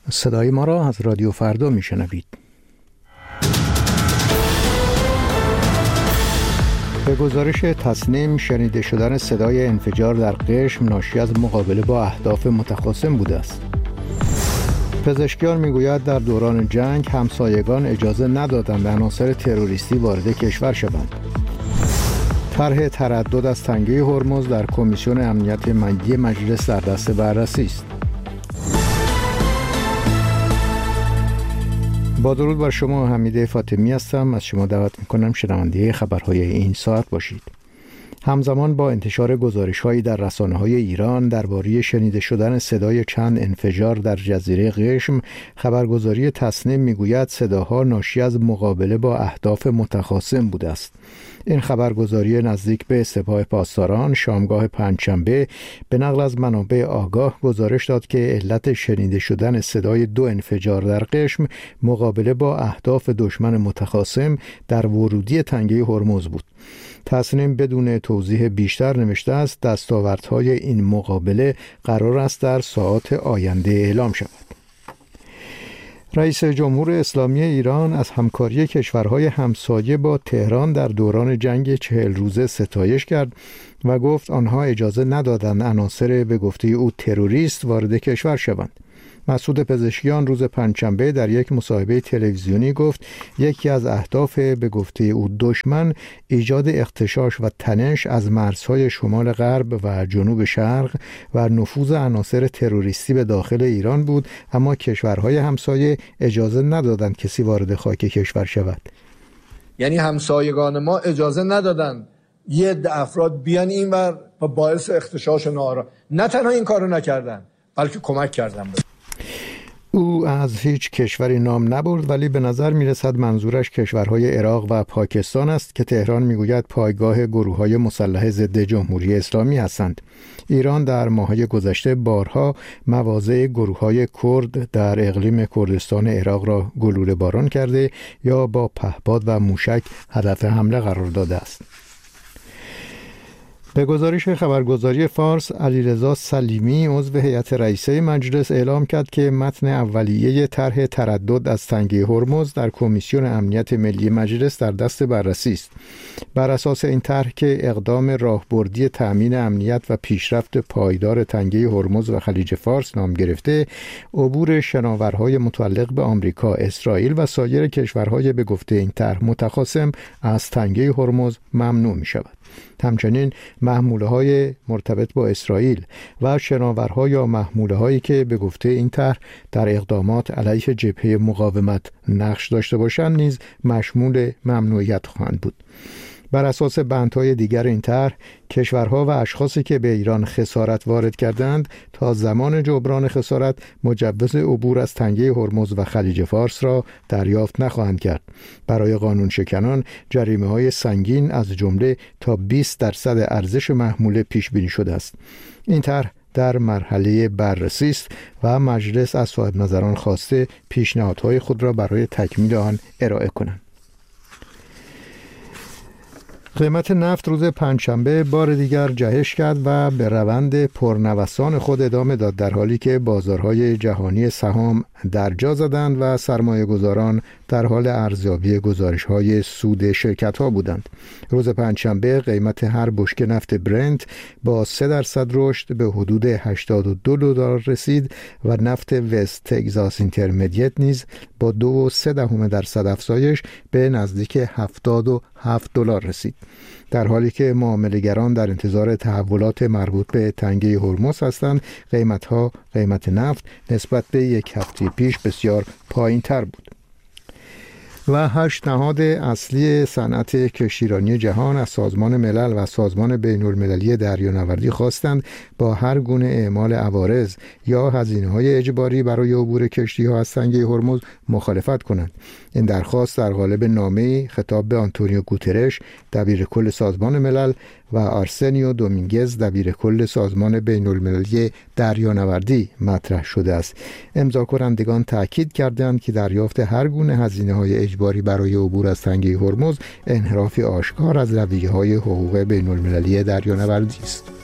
صدای ما را از رادیو فردا میشنوید. به گزارش تصنیم، شنیده شدن صدای انفجار در قشم ناشی از مقابله با اهداف متخاصم بوده است. پزشکیان میگوید در دوران جنگ همسایگان اجازه ندادند عناصر تروریستی وارد کشور شوند. طرح تردد از تنگه هرمز در کمیسیون امنیت ملی مجلس در دست بررسی است. با درود بر شما، حمید فاطمی هستم. از شما دعوت میکنم شنونده خبرهای این ساعت باشید. همزمان با انتشار گزارش‌هایی در رسانه‌های ایران درباره شنیده شدن صدای چند انفجار در جزیره قشم، خبرگزاری تصنیم میگوید صداها ناشی از مقابله با اهداف متخاصم بوده است. این خبرگزاری نزدیک به سپاه پاسداران شامگاه پنجشنبه به نقل از منابع آگاه گزارش داد که علت شنیده شدن صدای 2 انفجار در قشم مقابله با اهداف دشمن متخاصم در ورودی تنگه هرمز بود. تصنیم بدون توضیح بیشتر نوشته است دستاوردهای این مقابله قرار است در ساعات آینده اعلام شود. رئیس جمهور اسلامی ایران از همکاری کشورهای همسایه با تهران در دوران جنگ 40 روزه ستایش کرد و گفت آنها اجازه ندادند عناصر به گفته او تروریست وارد کشور شوند. مسعود پزشکیان روز پنجشنبه در یک مصاحبه تلویزیونی گفت یکی از اهداف به گفته او دشمن ایجاد اغتشاش و تنش از مرزهای شمال غرب و جنوب شرق و نفوذ عناصر تروریستی به داخل ایران بود، اما کشورهای همسایه اجازه ندادند کسی وارد خاک کشور شود. یعنی همسایگان ما اجازه ندادند یه عده افراد بیان اینور و باعث اغتشاش ناآرامی. نه تنها این کارو نکردن بلکه کمک کردن. او از هیچ کشوری نام نبرد، ولی به نظر میرسد منظورش کشورهای عراق و پاکستان است که تهران میگوید پایگاه گروه‌های مسلح ضد جمهوری اسلامی هستند. ایران در ماه‌های گذشته بارها مواضع گروه‌های کرد در اقلیم کردستان عراق را گلوله باران کرده یا با پهپاد و موشک هدف حمله قرار داده است. به گزارش خبرگزاری فارس، علیرضا سلیمی عضو هیئت رئیسه مجلس اعلام کرد که متن اولیه طرح تردد از تنگه هرمز در کمیسیون امنیت ملی مجلس در دست بررسی است. بر اساس این طرح که اقدام راهبردی تأمین امنیت و پیشرفت پایدار تنگه هرمز و خلیج فارس نام گرفته، عبور شناورهای متعلق به آمریکا، اسرائیل و سایر کشورهای به گفته این طرح متخاصم از تنگه هرمز ممنوع می شود. همچنین محموله‌های مرتبط با اسرائیل و شناورها یا محموله‌هایی که به گفته این طرح در اقدامات علیه جبهه مقاومت نقش داشته باشند نیز مشمول ممنوعیت خواهند بود. بر اساس بندهای دیگر این طرح، کشورها و اشخاصی که به ایران خسارت وارد کردند تا زمان جبران خسارت مجوز عبور از تنگه هرمز و خلیج فارس را دریافت نخواهند کرد. برای قانون شکنان جریمه‌های سنگین از جمله تا 20% ارزش محموله پیش بینی شده است. این طرح در مرحله بررسی است و مجلس از صاحب نظران خواسته پیشنهادهای خود را برای تکمیل آن ارائه کنند. قیمت نفت روز پنجشنبه بار دیگر جهش کرد و به روند پرنوسان خود ادامه داد، در حالی که بازارهای جهانی سهام درجا زدند و سرمایه‌گذاران در حال ارزیابی گزارش‌های سود شرکت‌ها بودند. روز پنجشنبه قیمت هر بشکه نفت برنت با 3% رشد به حدود $82 رسید و نفت وست تگزاس اینترمدیت نیز با 2.3% افزایش به نزدیک $77 رسید. در حالی که معامله‌گران در انتظار تحولات مربوط به تنگه هرمز هستند، قیمت نفت نسبت به یک هفته پیش بسیار پایین‌تر بود. و 8 نهاد اصلی صنعت کشتیرانی جهان از سازمان ملل و سازمان بین‌المللی دریانوردی خواستند با هر گونه اعمال عوارض یا هزینه‌های اجباری برای عبور کشتی‌ها از تنگه هرمز مخالفت کنند. این درخواست در قالب نامه‌ای خطاب به آنتونیو گوترش، دبیرکل سازمان ملل، و آرسنیو دومینگز، دبیرکل سازمان بین‌المللی دریانوردی مطرح شده است. امضا کنندگان تاکید کردند که دریافت هر گونه هزینه‌های اجباری برای عبور از تنگه هرمز انحرافی آشکار از رویه‌های حقوق بین‌المللی دریانوردی است.